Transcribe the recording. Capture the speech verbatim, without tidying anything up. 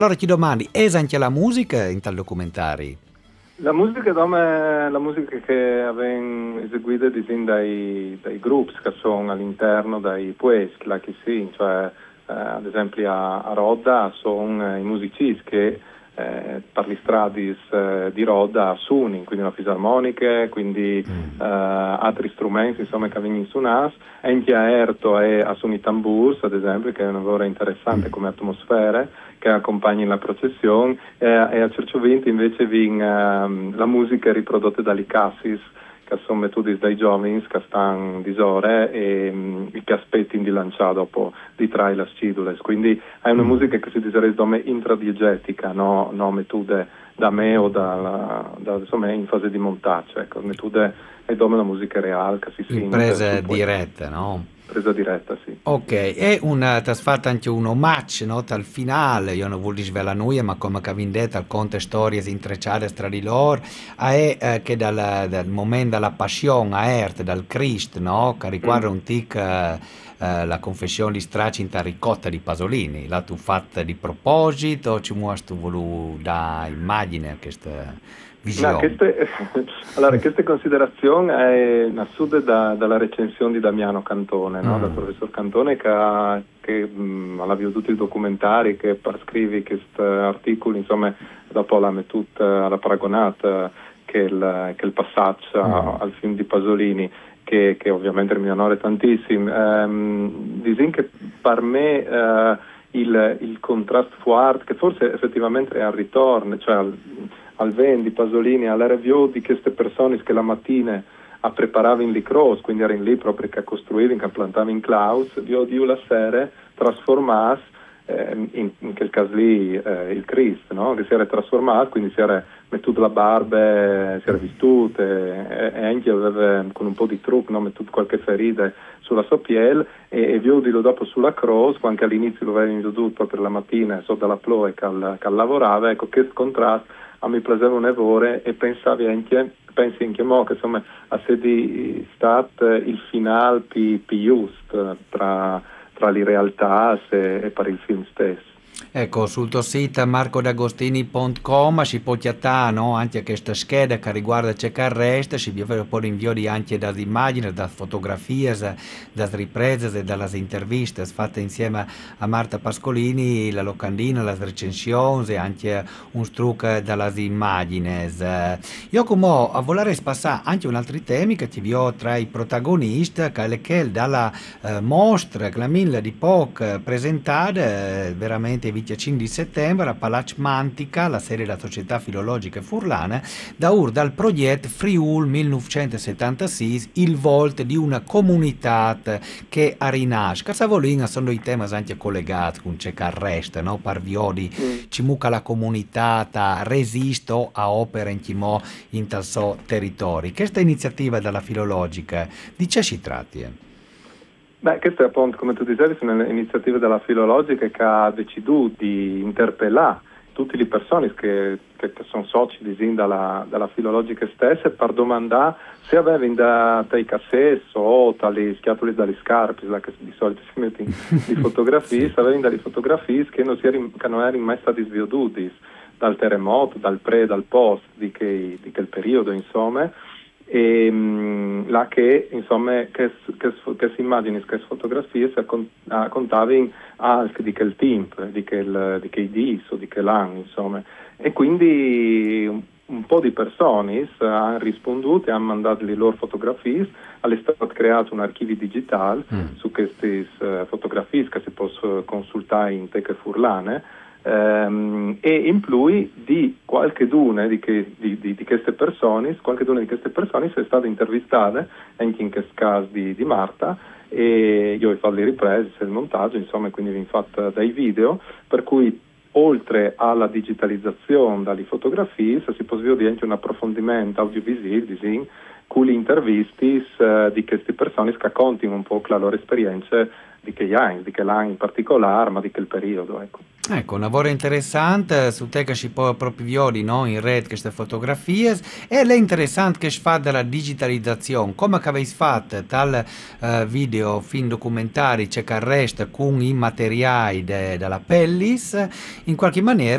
Allora ti domandi, es anche la musica in tal documentari? La musica come la musica che avevano eseguito disin dai, dai gruppi che sono all'interno dei poesti, là che sì, cioè eh, ad esempio a, a Rodda sono i musicisti che eh, per le strade eh, di Rodda suonano, quindi una fisarmonica, quindi Mm. eh, altri strumenti insomma che vengono suonati, anche a Erto e a suoni tamburs ad esempio, che è una cosa interessante come atmosfera che accompagni la processione, e, e a Cercioventi invece vin, ehm, la musica riprodotta dagli cassis, che sono metodi dai giovani che stanno di ore e mm, che aspettano di lanciare dopo di trai le scidules. Quindi è una musica che si dice come intradiegetica, no, no metode da me o da, da, insomma, in fase di montaggio. Ecco, metode è come una musica reale che si In sente presa sul poeta. diretta, no? Presa diretta, sì. Ok, e un, ti ha fatto anche un omaggio, no? Al finale, io non voglio svelare nulla, ma come che vi detto, al conte storie intrecciate tra di loro, è eh, che dal, dal momento della passione a Ert, dal Cristo, no? Che riguarda Mm. un tic eh, eh, la confessione di Straci in ricotta di Pasolini, l'ha tu fatta di proposito o ci mostro voluto da immagine questa No, visione? queste, allora, queste considerazioni è nascute da, dalla recensione di Damiano Cantone, no? Dal Mm. professor Cantone che, ha, che mh, ha visto tutti i documentari, che per scrivere questi articoli, insomma, dopo l'ha mettuta, l'ha paragonata che il, che il passaggio Mm. al film di Pasolini, che, che ovviamente mi onora tantissimo. Ehm, disin che per me eh, il, il contrasto forte, che forse effettivamente è al ritorno, cioè al, al Ven di Pasolini, alla review di queste persone che la mattina a preparavano in cross, quindi erano lì proprio che costruivano, che plantavano in Klaus, io di la sera trasformarsi eh, in, in quel caso lì eh, il Cristo, no? Che si era trasformato, quindi si era mettuto la barba, si era vestito e, e anche aveva con un po' di trucco, no? Mettuto qualche ferita sulla sua pelle e, e vedilo dopo sulla cross, anche all'inizio lo avevano veduto per la mattina sotto la ploe che, che lavorava, ecco che contrasto a mi piaceva un evore e pensavi anche, pensi anche mo che insomma a se di stat il finale più pi just tra, tra le realtà e, e per il film stesso. Ecco, sul tuo sito marco d'agostini punto com si può chiattare, no? Anche questa scheda che riguarda ciò che resta, si può poi inviare anche da immagini, da fotografie, da riprese e dalle interviste fatte insieme a Marta Pascolini, la locandina, le recensioni e anche un trucco dalle immagini. Io come a volere passare anche un altro tema che ti vi ho tra i protagonisti, che è che dalla eh, mostra che la mille di poco presentata eh, veramente il venticinque di settembre a Palazzo Mantica, la serie della Società Filologica Furlana, da ur dal progetto Friul millenovecentosettantasei, il volt di una comunità che a rinasce. Casavolina sono i temi anche collegati con ciò che resta, no? Parviodi, Mm. ci mucca la comunità resisto a opere in chimò in tal suo territorio. Questa iniziativa della filologica, di che si tratti? Beh, questa è appunto, come tu dicevi, sono iniziative della filologica che ha deciso di interpellare tutte le persone che, che, che sono soci disin, dalla, dalla filologica stessa per domandare se avevano da, dai cassetti o dalle scatole dalle scarpe, là che di solito si mettono le fotografie, Sì. se avevano delle fotografie che non, si eri, che non erano mai state svedute dal terremoto, dal pre, dal post di, che, di quel periodo, insomma. E mh, là che insomma che, che, che si immagini che fotografie si contavi anche di quel tempo, di quel di che dis o di quell'anno, insomma, e quindi un, un po' di persone hanno risponduto e hanno mandato le loro fotografie. È stato creato un archivio digitale Mm. su queste uh, fotografie che si possono consultare in Teche Furlane. Um, e in più di qualcheduna di, che, di, di, di queste persone, qualcheduna di queste persone è stata intervistata anche in questo caso di, di Marta, e io ho fatto le riprese, il montaggio, insomma, quindi vi ho fatto dei video, per cui oltre alla digitalizzazione dalle fotografie si può sviluppare anche un approfondimento audiovisivo disin, con le interviste uh, di queste persone che raccontano un po' la loro esperienza di che anni, di che l'anno in particolare, ma di quel periodo, ecco. Ecco, un lavoro interessante, su te che si può proprio vedere, no? In rete queste fotografie, e è interessante che si fa della digitalizzazione, come che avete fatto tal eh, video, film documentari, c'è che resta con i materiali de, della Pellis, in qualche maniera